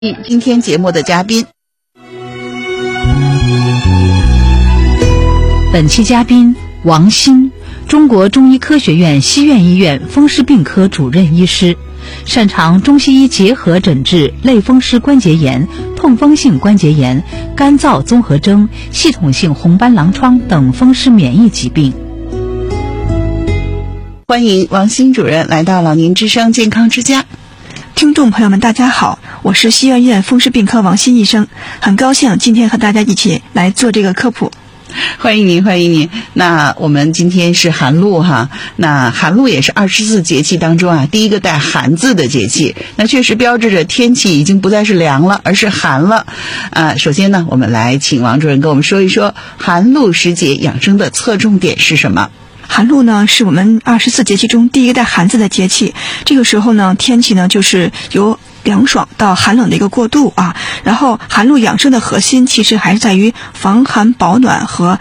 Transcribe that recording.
今天节目的嘉宾。 本期嘉宾王鑫，中国中医科学院西苑医院风湿病科主任医师，擅长中西医结合诊治类风湿关节炎、痛风性关节炎、干燥综合征、系统性红斑狼疮等风湿免疫疾病。 欢迎王鑫主任来到老年之声健康之家。 听众朋友们大家好，我是西苑医院风湿病科王鑫医生，很高兴今天和大家一起来做这个科普。 欢迎您，欢迎您。那我们今天是寒露哈，那寒露也是24节气当中第一个带寒字的节气，那确实标志着天气已经不再是凉了，而是寒了。首先呢，我们来请王主任跟我们说一说寒露时节养生的侧重点是什么？ 寒露呢，是我们24节气中第一个带寒字的节气。这个时候呢，天气呢就是由凉爽到寒冷的一个过渡然后寒露养生的核心其实还是在于防寒保暖和